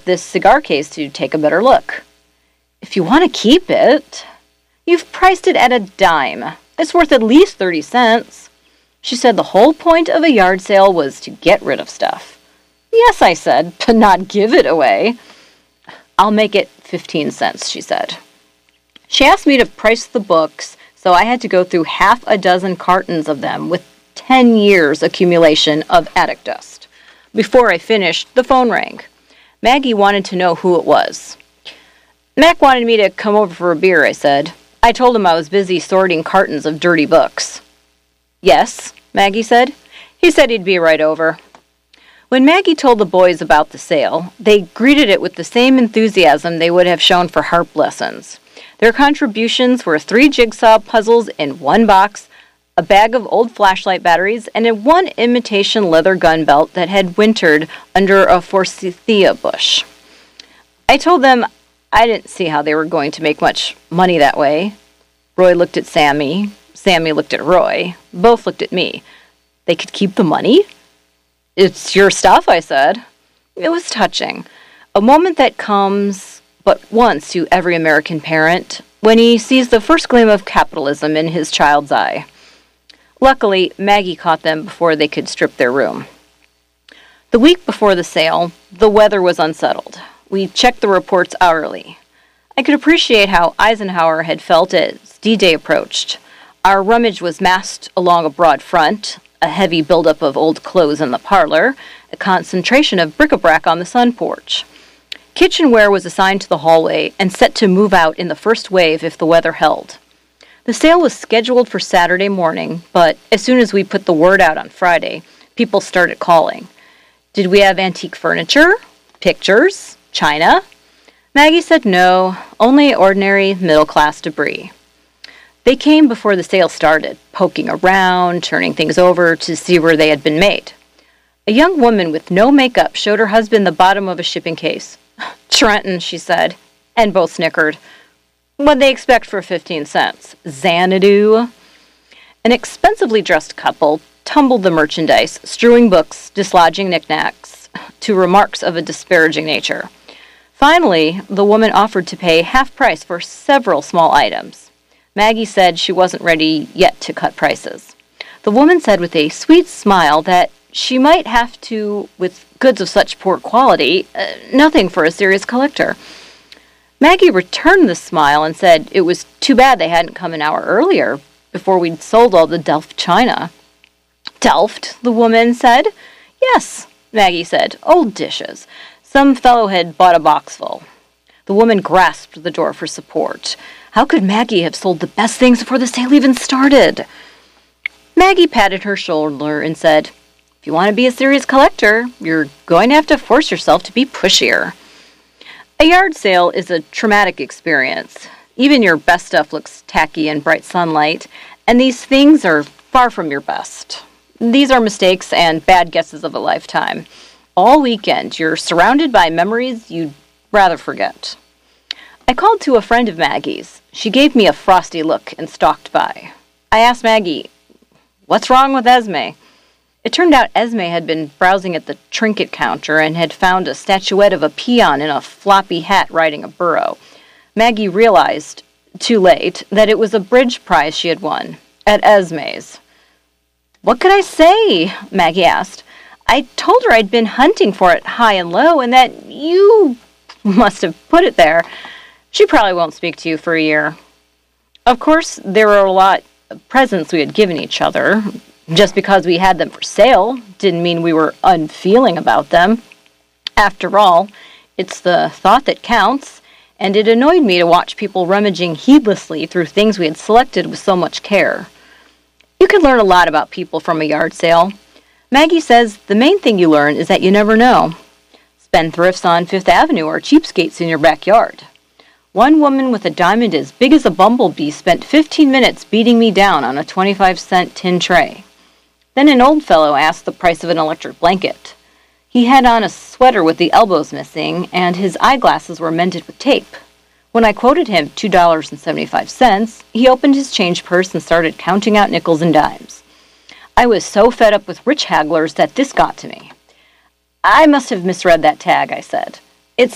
this cigar case to take a better look. If you want to keep it, you've priced it at a dime. It's worth at least 30 cents. She said the whole point of a yard sale was to get rid of stuff. Yes, I said, but not give it away. I'll make it 15 cents, she said. She asked me to price the books, so I had to go through half a dozen cartons of them with 10 years accumulation of attic dust. Before I finished, the phone rang. Maggie wanted to know who it was. Mac wanted me to come over for a beer, I said. I told him I was busy sorting cartons of dirty books. Yes, Maggie said. He said he'd be right over. When Maggie told the boys about the sale, they greeted it with the same enthusiasm they would have shown for harp lessons. Their contributions were 3 jigsaw puzzles in 1 box, a bag of old flashlight batteries, and one imitation leather gun belt that had wintered under a forsythia bush. I told them I didn't see how they were going to make much money that way. Roy looked at Sammy. Sammy looked at Roy. Both looked at me. They could keep the money? It's your stuff, I said. It was touching. A moment that comes but once to every American parent when he sees the first gleam of capitalism in his child's eye. Luckily, Maggie caught them before they could strip their room. The week before the sale, the weather was unsettled. We checked the reports hourly. I could appreciate how Eisenhower had felt as D-Day approached. Our rummage was massed along a broad front, a heavy buildup of old clothes in the parlor, a concentration of bric-a-brac on the sun porch. Kitchenware was assigned to the hallway and set to move out in the first wave if the weather held. The sale was scheduled for Saturday morning, but as soon as we put the word out on Friday, people started calling. Did we have antique furniture? Pictures? China? Maggie said no, only ordinary middle-class debris. They came before the sale started, poking around, turning things over to see where they had been made. A young woman with no makeup showed her husband the bottom of a shipping case. Trenton, she said, and both snickered. What'd they expect for 15 cents? Xanadu? An expensively dressed couple tumbled the merchandise, strewing books, dislodging knickknacks, to remarks of a disparaging nature. Finally, the woman offered to pay half price for several small items. Maggie said she wasn't ready yet to cut prices. The woman said with a sweet smile that she might have to, with goods of such poor quality, nothing for a serious collector. Maggie returned the smile and said it was too bad they hadn't come an hour earlier, before we'd sold all the Delft china. Delft, the woman said. Yes, Maggie said, old dishes. Some fellow had bought a boxful. The woman grasped the door for support. How could Maggie have sold the best things before the sale even started? Maggie patted her shoulder and said, if you want to be a serious collector, you're going to have to force yourself to be pushier. A yard sale is a traumatic experience. Even your best stuff looks tacky in bright sunlight, and these things are far from your best. These are mistakes and bad guesses of a lifetime. All weekend, you're surrounded by memories you'd rather forget. I called to a friend of Maggie's. She gave me a frosty look and stalked by. I asked Maggie, what's wrong with Esme? It turned out Esme had been browsing at the trinket counter and had found a statuette of a peon in a floppy hat riding a burro. Maggie realized, too late, that it was a bridge prize she had won, at Esme's. What could I say? Maggie asked. I told her I'd been hunting for it high and low and that you must have put it there. She probably won't speak to you for a year. Of course, there were a lot of presents we had given each other. Just because we had them for sale didn't mean we were unfeeling about them. After all, it's the thought that counts, and it annoyed me to watch people rummaging heedlessly through things we had selected with so much care. You can learn a lot about people from a yard sale. Maggie says the main thing you learn is that you never know. Spendthrifts on Fifth Avenue are cheapskates in your backyard. One woman with a diamond as big as a bumblebee spent 15 minutes beating me down on a 25-cent tin tray. Then an old fellow asked the price of an electric blanket. He had on a sweater with the elbows missing, and his eyeglasses were mended with tape. When I quoted him $2.75, he opened his change purse and started counting out nickels and dimes. I was so fed up with rich hagglers that this got to me. I must have misread that tag, I said.